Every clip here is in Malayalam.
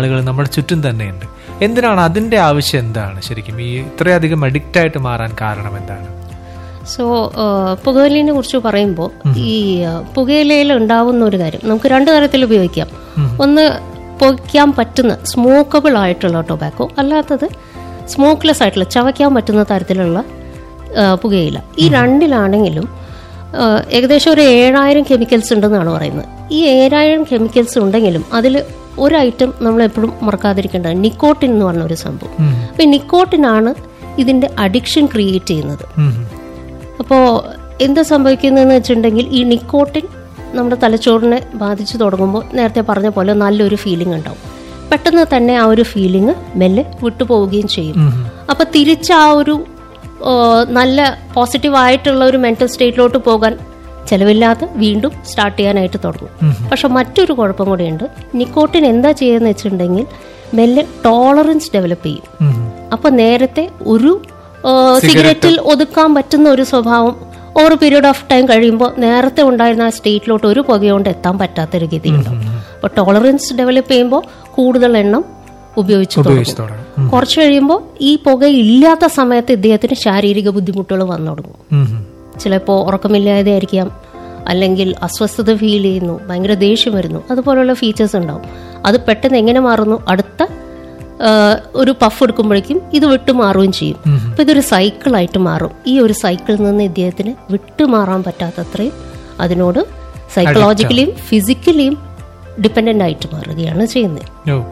ആളുകൾ നമ്മുടെ ചുറ്റും തന്നെയുണ്ട്. എന്തിനാണ് അതിന്റെ ആവശ്യം? എന്താണ് ശരിക്കും ഈ ഇത്രയധികം അഡിക്റ്റ് ആയിട്ട് മാറാൻ കാരണം എന്താണ്? സോ പുകവലിനെ കുറിച്ച് പറയുമ്പോൾ ഈ പുകയിലയിൽ ഉണ്ടാവുന്ന ഒരു കാര്യം നമുക്ക് രണ്ട് തരത്തിൽ ഉപയോഗിക്കാം. ഒന്ന്, പുകയ്ക്കാൻ പറ്റുന്ന സ്മോക്കബിൾ ആയിട്ടുള്ള ടൊബാക്കോ, അല്ലാത്തത് സ്മോക്ക്ലെസ് ആയിട്ടുള്ള ചവയ്ക്കാൻ പറ്റുന്ന തരത്തിലുള്ള പുകയില. ഈ രണ്ടിലാണെങ്കിലും ഏകദേശം ഒരു 7000 കെമിക്കൽസ് ഉണ്ടെന്നാണ് പറയുന്നത്. ഈ 7000 കെമിക്കൽസ് ഉണ്ടെങ്കിലും അതിൽ ഒരു ഐറ്റം നമ്മളെപ്പോഴും മറക്കാതിരിക്കേണ്ടത് നിക്കോട്ടിൻ എന്ന് പറഞ്ഞ ഒരു സംഭവം. അപ്പോൾ ഈ നിക്കോട്ടിനാണ് ഇതിന്റെ അഡിക്ഷൻ ക്രിയേറ്റ് ചെയ്യുന്നത്. അപ്പോൾ എന്താ സംഭവിക്കുന്നതെന്ന് വെച്ചിട്ടുണ്ടെങ്കിൽ ഈ നിക്കോട്ടിൻ നമ്മുടെ തലച്ചോറിനെ ബാധിച്ചു തുടങ്ങുമ്പോൾ നേരത്തെ പറഞ്ഞ പോലെ നല്ലൊരു ഫീലിംഗ് ഉണ്ടാവും. പെട്ടെന്ന് തന്നെ ആ ഒരു ഫീലിംഗ് മെല്ലെ വിട്ടുപോവുകയും ചെയ്യും. അപ്പോൾ തിരിച്ച് ആ ഒരു നല്ല പോസിറ്റീവായിട്ടുള്ള ഒരു മെന്റൽ സ്റ്റേറ്റിലോട്ട് പോകാൻ ചിലവില്ലാതെ വീണ്ടും സ്റ്റാർട്ട് ചെയ്യാനായിട്ട് തുടങ്ങും. പക്ഷെ മറ്റൊരു കുഴപ്പം കൂടിയുണ്ട്. നിക്കോട്ടിൻ എന്താ ചെയ്യുന്നത് വെച്ചിട്ടുണ്ടെങ്കിൽ മെല്ലെ ടോളറൻസ് ഡെവലപ്പ് ചെയ്യും. അപ്പോൾ നേരത്തെ ഒരു സിഗരറ്റിൽ ഒതുക്കാൻ പറ്റുന്ന ഒരു സ്വഭാവം ഓവർ പീരീഡ് ഓഫ് ടൈം കഴിയുമ്പോൾ നേരത്തെ ഉണ്ടായിരുന്ന ആ സ്റ്റേറ്റിലോട്ട് ഒരു പുകയോണ്ട് എത്താൻ പറ്റാത്തൊരു ഗതിയുണ്ടാവും. അപ്പോൾ ടോളറൻസ് ഡെവലപ്പ് ചെയ്യുമ്പോൾ കൂടുതൽ എണ്ണം ഉപയോഗിച്ചു തുടങ്ങും. കുറച്ച് കഴിയുമ്പോൾ ഈ പുക ഇല്ലാത്ത സമയത്ത് ഇദ്ദേഹത്തിന് ശാരീരിക ബുദ്ധിമുട്ടുകൾ വന്നു തുടങ്ങും. ചിലപ്പോൾ ഉറക്കമില്ലാതെയായിരിക്കാം, അല്ലെങ്കിൽ അസ്വസ്ഥത ഫീൽ ചെയ്യുന്നു, ഭയങ്കര ദേഷ്യം വരുന്നു, അതുപോലുള്ള ഫീച്ചേഴ്സ് ഉണ്ടാവും. അത് പെട്ടെന്ന് എങ്ങനെ മാറുന്നു? അടുത്ത ഒരു പഫ് എടുക്കുമ്പോഴേക്കും ഇത് വിട്ടുമാറുകയും ചെയ്യും. അപ്പൊ ഇതൊരു സൈക്കിളായിട്ട് മാറും. ഈ ഒരു സൈക്കിളിൽ നിന്ന് ഇദ്ദേഹത്തിന് വിട്ടുമാറാൻ പറ്റാത്തത്രയും അതിനോട് സൈക്കോളജിക്കലിയും ഫിസിക്കലിയും ഡിപ്പെൻഡന്റ് ആയിട്ട് മാറുകയാണ് ചെയ്യുന്നത്.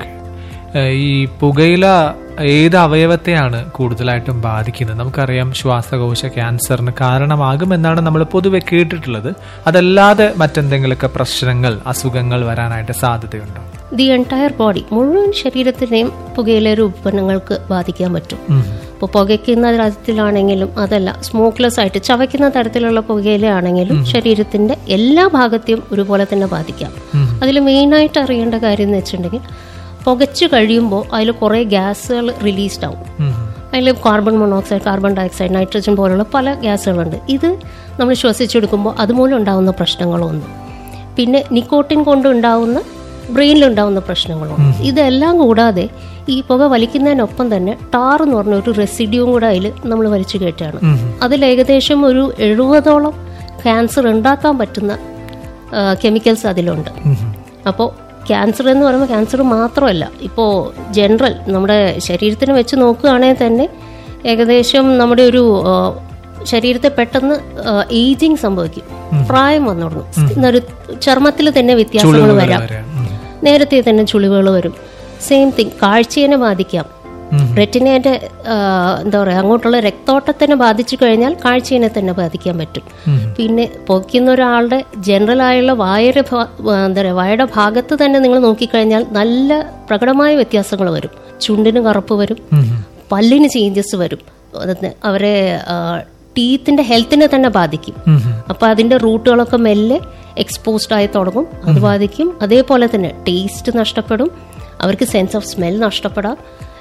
ഈ പുകയില ഏത് അവയവത്തെയാണ് കൂടുതലായിട്ടും ബാധിക്കുന്നത്? നമുക്കറിയാം ശ്വാസകോശ ക്യാൻസറിന് കാരണമാകുമെന്നാണ് നമ്മൾ പൊതുവെ കേട്ടിട്ടുള്ളത്. അതല്ലാതെ മറ്റെന്തെങ്കിലുമൊക്കെ പ്രശ്നങ്ങൾ, അസുഖങ്ങൾ വരാനായിട്ട് സാധ്യതയുണ്ടോ? ദി എൻറ്റയർ ബോഡി, മുഴുവൻ ശരീരത്തിനെയും പുകയിലയുടെ ഉൽപ്പന്നങ്ങൾക്ക് ബാധിക്കാൻ പറ്റും. ഇപ്പോൾ പുകയ്ക്കുന്ന തരത്തിലാണെങ്കിലും അതല്ല സ്മോക്ക്ലെസ് ആയിട്ട് ചവയ്ക്കുന്ന തരത്തിലുള്ള പുകയിലാണെങ്കിലും ശരീരത്തിന്റെ എല്ലാ ഭാഗത്തെയും ഒരുപോലെ തന്നെ ബാധിക്കാം. അതിൽ മെയിനായിട്ട് അറിയേണ്ട കാര്യം എന്ന് വെച്ചിട്ടുണ്ടെങ്കിൽ പുകച്ചു കഴിയുമ്പോൾ അതിൽ കുറേ ഗ്യാസുകൾ റിലീസ്ഡ് ആവും. അതിൽ carbon monoxide, carbon dioxide, nitrogen പോലുള്ള പല ഗ്യാസുകളുണ്ട്. ഇത് നമ്മൾ ശ്വസിച്ചെടുക്കുമ്പോൾ അതുമൂലം ഉണ്ടാകുന്ന പ്രശ്നങ്ങളൊന്നും, പിന്നെ നിക്കോട്ടിൻ കൊണ്ടുണ്ടാവുന്ന ബ്രെയിനിലുണ്ടാവുന്ന പ്രശ്നങ്ങളുണ്ട്. ഇതെല്ലാം കൂടാതെ ഈ പുക വലിക്കുന്നതിനൊപ്പം തന്നെ ടാർ എന്ന് പറഞ്ഞ ഒരു റെസിഡ്യൂവും കൂടെ അതിൽ നമ്മൾ വലിച്ചു കയറ്റാണ്. അതിൽ ഏകദേശം ഒരു 70ഓളം ക്യാൻസർ ഉണ്ടാക്കാൻ പറ്റുന്ന കെമിക്കൽസ് അതിലുണ്ട്. അപ്പോൾ ക്യാൻസർ എന്ന് പറയുമ്പോൾ ക്യാൻസർ മാത്രമല്ല, ഇപ്പോൾ ജനറൽ നമ്മുടെ ശരീരത്തിന് വെച്ച് നോക്കുകയാണെങ്കിൽ തന്നെ ഏകദേശം നമ്മുടെ ഒരു ശരീരത്തെ പെട്ടെന്ന് ഏജിങ് സംഭവിക്കും, പ്രായം വന്നു തുടങ്ങും, ചർമ്മത്തിൽ തന്നെ വ്യത്യാസങ്ങൾ വരാം, നേരത്തെ തന്നെ ചുളിവുകൾ വരും. സെയിം തിങ് കാഴ്ചയെ ബാധിക്കാം. റെറ്റിനയുടെ എന്താ പറയുക, അങ്ങോട്ടുള്ള രക്തോട്ടത്തിനെ ബാധിച്ചു കഴിഞ്ഞാൽ കാഴ്ചയെ തന്നെ ബാധിക്കാൻ പറ്റും. പിന്നെ പുകയ്ക്കുന്ന ഒരാളുടെ ജനറലായുള്ള വായയുടെ ഭാഗത്ത് തന്നെ നിങ്ങൾ നോക്കിക്കഴിഞ്ഞാൽ നല്ല പ്രകടമായ വ്യത്യാസങ്ങൾ വരും. ചുണ്ടിന് കറുപ്പ് വരും, പല്ലിന് ചേഞ്ചസ് വരും, അവരെ ടീത്തിന്റെ ഹെൽത്തിനെ തന്നെ ബാധിക്കും. അപ്പൊ അതിന്റെ റൂട്ടുകളൊക്കെ മെല്ലെ എക്സ്പോസ്ഡ് ആയി തുടങ്ങും, അത് ബാധിക്കും. അതേപോലെ തന്നെ ടേസ്റ്റ് നഷ്ടപ്പെടും, അവർക്ക് സെൻസ് ഓഫ് സ്മെൽ നഷ്ടപ്പെടാം.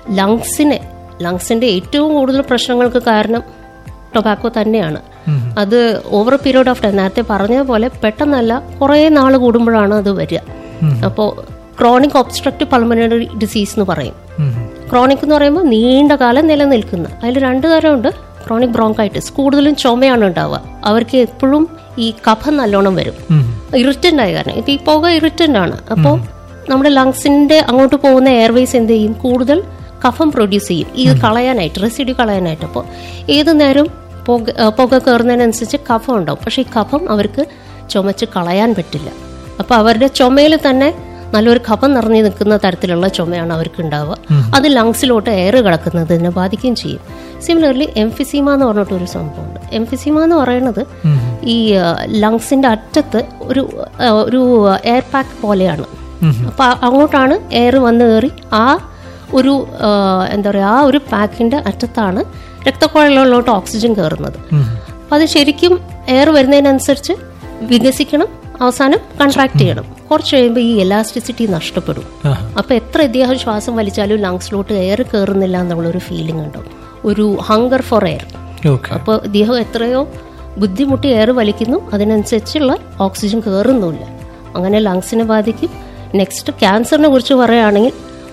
ലങ്സിന്റെ ഏറ്റവും കൂടുതൽ പ്രശ്നങ്ങൾക്ക് കാരണം ടൊബാക്കോ തന്നെയാണ്. അത് ഓവർ പീരീഡ് ഓഫ് ടൈം, നേരത്തെ പറഞ്ഞതുപോലെ പെട്ടെന്നല്ല, കുറേ നാൾ കൂടുമ്പോഴാണ് അത് വരിക. അപ്പോൾ ക്രോണിക് ഒബ്സ്ട്രക്റ്റീവ് പൾമണറി ഡിസീസ് എന്ന് പറയും. ക്രോണിക് എന്ന് പറയുമ്പോൾ നീണ്ട കാലം നിലനിൽക്കുന്ന, അതിൽ 2 തരമുണ്ട്. ക്രോണിക് ബ്രോങ്കൈറ്റിസ്, കൂടുതലും ചുമയാണ് ഉണ്ടാവുക. അവർക്ക് എപ്പോഴും ഈ കഫം നല്ലോണം വരും, ഇറിറ്റന്റ് ആയ കാരണം. ഇത് ഈ പുക ഇറിറ്റന്റ് ആണ്. അപ്പോൾ നമ്മുടെ ലങ്സിന്റെ അങ്ങോട്ട് പോകുന്ന എയർവേസ് എന്ത് ചെയ്യും? കൂടുതൽ കഫം പ്രൊഡ്യൂസ് ചെയ്യും, ഇത് കളയാനായിട്ട്, റെസിഡ്യൂ കളയാനായിട്ട്. അപ്പോൾ ഏത് നേരം പുക കയറുന്നതിനനുസരിച്ച് കഫം ഉണ്ടാവും. പക്ഷെ ഈ കഫം അവർക്ക് ചുമച്ച് കളയാൻ പറ്റില്ല. അപ്പോൾ അവരുടെ ചുമയിൽ തന്നെ നല്ലൊരു കഫം നിറഞ്ഞു നിൽക്കുന്ന തരത്തിലുള്ള ചുമയാണ് അവർക്ക് ഉണ്ടാവുക. അത് ലങ്സിലോട്ട് എയർ കിടക്കുന്നതിനെ ബാധിക്കുകയും ചെയ്യും. സിമിലർലി എംഫിസീമ എന്ന് പറഞ്ഞിട്ടൊരു സംഭവമുണ്ട്. എംഫിസീമ എന്ന് പറയുന്നത് ഈ ലങ്സിന്റെ അറ്റത്ത് ഒരു എയർ പാക്ക് പോലെയാണ്. അപ്പൊ അങ്ങോട്ടാണ് എയർ വന്ന് കയറി ആ ഒരു എന്താ പറയുക, ആ ഒരു പാക്കിന്റെ അറ്റത്താണ് രക്തക്കുഴലുകളിലോട്ട് ഓക്സിജൻ കയറുന്നത്. അപ്പൊ അത് ശരിക്കും എയർ വരുന്നതിനനുസരിച്ച് വികസിക്കണം, അവസാനം കൺട്രാക്ട് ചെയ്യണം. കുറച്ച് കഴിയുമ്പോൾ ഈ എലാസ്റ്റിസിറ്റി നഷ്ടപ്പെടും. അപ്പൊ എത്ര ഇദ്ദേഹം ശ്വാസം വലിച്ചാലും ലങ്സിലോട്ട് എയർ കയറുന്നില്ല എന്നുള്ളൊരു ഫീലിംഗ് ഉണ്ടാവും, ഒരു ഹങ്കർ ഫോർ എയർ. അപ്പോൾ ഇദ്ദേഹം എത്രയോ ബുദ്ധിമുട്ടി എയർ വലിക്കുന്നു, അതിനനുസരിച്ചുള്ള ഓക്സിജൻ കയറുന്നില്ല. അങ്ങനെ ലങ്സിനെ ബാധിക്കും. നെക്സ്റ്റ് ക്യാൻസറിനെ കുറിച്ച് പറയുകയാണെങ്കിൽ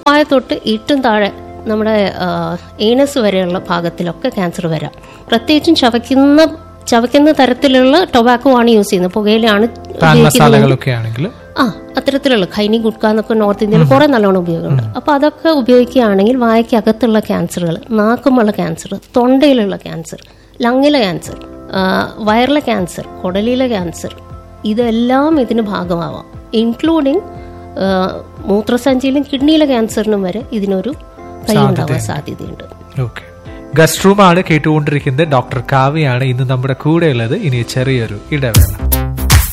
വായ തൊട്ട് ഏറ്റവും താഴെ നമ്മുടെ ഏനസ് വരെയുള്ള ഭാഗത്തിലൊക്കെ ക്യാൻസർ വരാം. പ്രത്യേകിച്ചും ചവയ്ക്കുന്ന തരത്തിലുള്ള ടൊബാക്കോ ആണ് യൂസ് ചെയ്യുന്നത്, പുകയിലാണ് ഉപയോഗിക്കുന്നത്. അത്തരത്തിലുള്ള ഖൈനി ഗുഡ്ക എന്നൊക്കെ നോർത്ത് ഇന്ത്യയിൽ കുറെ നല്ലോണം ഉപയോഗമുണ്ട്. അപ്പൊ അതൊക്കെ ഉപയോഗിക്കുകയാണെങ്കിൽ വായക്കകത്തുള്ള ക്യാൻസറുകൾ, നാക്കുമുള്ള ക്യാൻസർ, തൊണ്ടയിലുള്ള ക്യാൻസർ, ലങ്ങിലെ ക്യാൻസർ, വയറിലെ ക്യാൻസർ, കുടലിലെ ക്യാൻസർ, ഇതെല്ലാം ഇതിന് ഭാഗമാവാം. ഇൻക്ലൂഡിങ് മൂത്രസഞ്ചിയിലും കിഡ്നിയിലെ ക്യാൻസറിനും വരെ ഇതിനൊരു കൈയുണ്ടാവാൻ സാധ്യതയുണ്ട്. ഗസ്റ്റ് റൂമാണ് കേട്ടുകൊണ്ടിരിക്കുന്നത്. ഡോക്ടർ കാവ്യാണ് ഇന്ന് നമ്മുടെ കൂടെയുള്ളത്. ഇനി ചെറിയൊരു ഇടവേള.